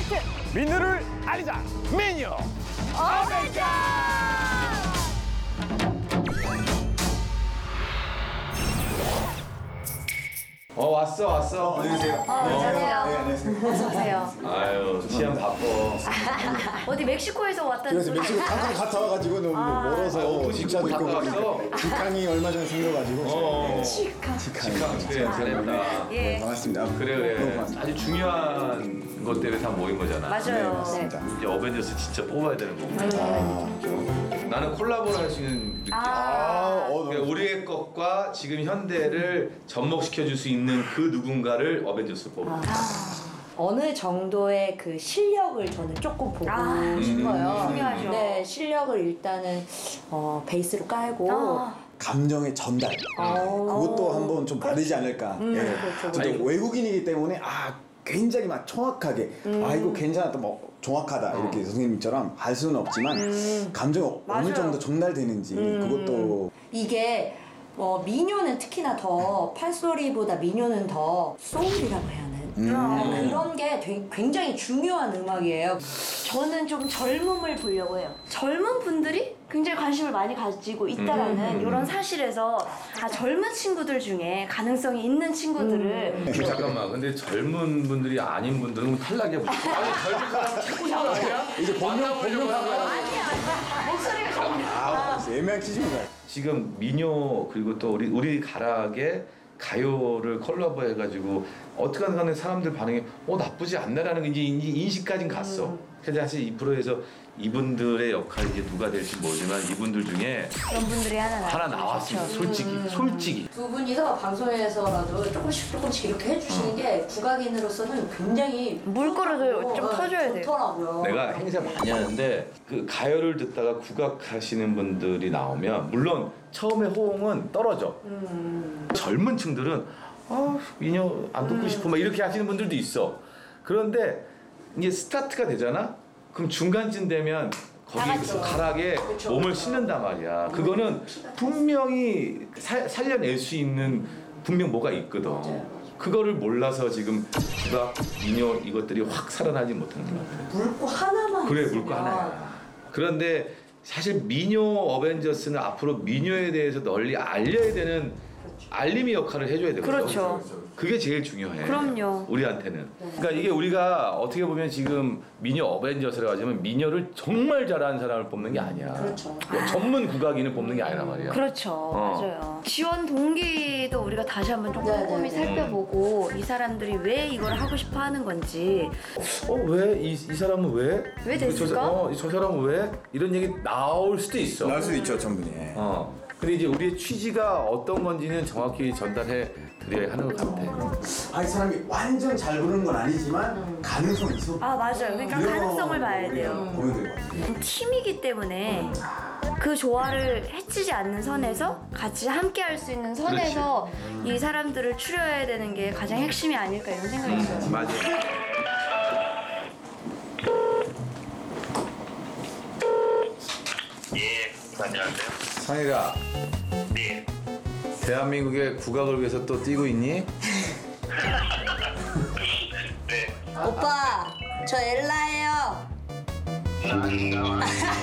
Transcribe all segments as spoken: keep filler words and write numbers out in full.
팟캐스트 민요를 알리자 민요 어벤져. 어 왔어 왔어. 안녕하세요. 어, 안녕하세요. 네, 안녕하세요. 어서 오세요. 아유 시험 바빠. 어디 멕시코에서 왔다는 그래서 소리. 멕시코 잠깐 갔다 와가지고 너무 멀어서 직차도 있고 갔다 왔어? 직항이 얼마 전에 생겨가지고 어. 치카. 직항 그래 잘했다. 예. 반갑습니다. 그래 너무 그래. 반갑습니다. 아주 중요한 것 때문에 다 모인 거잖아. 맞아요. 네, 맞습니다. 이제 어벤져스 진짜 뽑아야 되는 거고. 아, 나는 콜라보를 할 수 있는 느낌. 아, 어, 그러니까 너무 우리의 것과 지금 현대를 접목시켜 줄 수 있는 그 누군가를 어벤져스 뽑아. 어느 정도의 그 실력을 저는 조금 보고 아, 싶어요. 중요하죠. 네, 실력을 일단은 어, 베이스로 깔고 아. 감정의 전달. 어. 그것도 한번 좀 다르지 않을까. 음, 예. 그렇죠. 또 아이고. 외국인이기 때문에 아 굉장히 막 정확하게 아 이거 괜찮았다 뭐 정확하다 이렇게 선생님처럼 할 수는 없지만 감정이 어느 맞아요. 정도 전달되는지 그것도 이게 어, 민요는 특히나 더 판소리보다 민요는 더 소울이라고 해야 하는 음. 그런 게 되게 굉장히 중요한 음악이에요. 저는 좀 젊음을 보려고 해요. 젊은 분들이 굉장히 관심을 많이 가지고 있다라는 이런 사실에서 아, 젊은 친구들 중에 가능성이 있는 친구들을 그 잠깐만. 근데 젊은 분들이 아닌 분들은 탈락이야. 아니 젊은 사람 찾고 싶어 아니야? 이제 본명 본명 하는 거야. 목소리가 좀 아 애매한 퀴즈입니다. 지금 민요 그리고 또 우리 우리 가락에 가요를 컬러버 해가지고 어떻게 하든 간에 사람들 반응이 어 나쁘지 않네라는 이제 인- 인식까지는 갔어. 그래서 사실 이 프로에서 이분들의 역할이 이제 누가 될지 모르지만 이분들 중에 그런 분들이 하나 나왔죠. 하나 나왔습니다. 솔직히 솔직히. 두 분이서 방송에서라도 조금씩 조금씩 이렇게 해주시는 게 국악인으로서는 굉장히 물꼬를 좋고, 좀 어, 터줘야 돼요. 좋더라고요. 내가 행사 많이 하는데 그 가요를 듣다가 국악하시는 분들이 나오면 물론 처음에 호응은 떨어져. 젊은 층들은 아 민요 안 듣고 싶어 막 이렇게 하시는 분들도 있어. 그런데 이제 스타트가 되잖아. 그럼 중간쯤 되면 거기 나갔죠. 가락에 그쵸. 몸을 싣는단 말이야. 그거는 분명히 살, 살려낼 수 있는 분명 뭐가 있거든. 그거를 몰라서 지금 국악, 민요 이것들이 확 살아나지 못하는 것 같아. 물고 하나만 그래 있으면 물고 하나야. 그런데 사실 민요 어벤져스는 앞으로 민요에 대해서 널리 알려야 되는 알림의 역할을 해줘야 되거든. 그렇죠. 그게 제일 중요해. 그럼요. 우리한테는. 그러니까 이게 우리가 어떻게 보면 지금 민요 어벤져스라고 하지만 민요를 정말 잘하는 사람을 뽑는 게 아니야. 그렇죠. 뭐 전문 국악인을 뽑는 게 아니란 말이야. 그렇죠. 어. 맞아요. 지원 동기도 우리가 다시 한번 좀 네, 꼼꼼히 네, 네. 살펴보고 이 사람들이 왜 이걸 하고 싶어 하는 건지 어 왜 이 이 사람은 왜? 왜 됐을까? 저, 사- 어, 저 사람은 왜? 이런 얘기 나올 수도 있어. 나올 수도 있죠 충분히. 어. 근데 이제 우리의 취지가 어떤 건지는 정확히 전달해 드려야 하는 것 같아. 아 이 사람이 완전 잘 부르는 건 아니지만 가능성이 있어. 아 맞아요. 그러니까 이런 가능성을 거 봐야 우리가 돼요. 보면 될 것 같아요. 팀이기 때문에 그 조화를 해치지 않는 선에서 같이 함께 할 수 있는 선에서 이 사람들을 추려야 되는 게 가장 핵심이 아닐까 이런 생각이 들어요. 맞아. 예, 안녕하세요. 상일아, 네. 대한민국의 국악을 위해서 또 뛰고 있니? 네. 오빠, 저 엘라예요. 반가워요.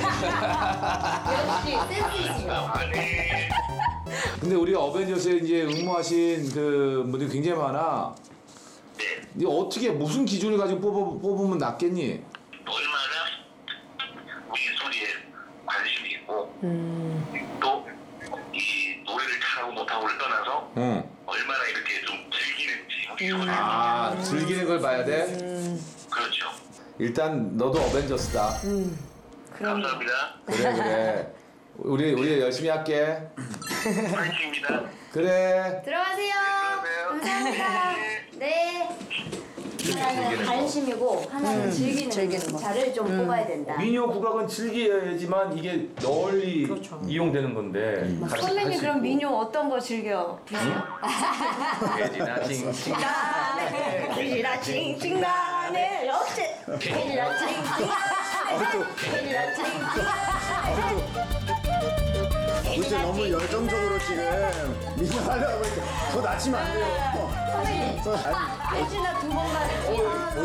역시 센스 있으시죠? 아니, 근데 우리가 어벤져스에 이제 응모하신 그 분들이 굉장히 많아. 네. 네 어떻게 무슨 기준을 가지고 뽑아, 뽑으면 낫겠니? 얼마나 우리 소리에 관심이 있고, 또 이 노래를 잘하고 못하고를 떠나서 응. 얼마나 이렇게 좀 즐기는지 혹시 소리를 아 즐기는 걸 봐야 돼. 그렇죠. 일단 너도 어벤져스다. 감사합니다. 그래 그래. 우리 우리 열심히 할게. 파이팅입니다. 그래. 들어가세요. 감사합니다. 네. 하나는 관심이고 하나는 즐기는, 즐기는 거. 자를 좀 뽑아야 된다. 민요 국악은 즐겨야지만 이게 널리 이용되는 건데. 같이 할 선배님 수 그럼 있고. 민요 어떤 거 즐겨 부르세요? 돼지나 징징. 나네 돼지라 칭칭나네 역시 돼지라 칭칭나네 돼지라 칭칭나네 도대체 너무 열정적으로 지금 민요 하려고 하니까 더 낮추면 안 돼요. 선배님 더 낮- 돼지나 두 번만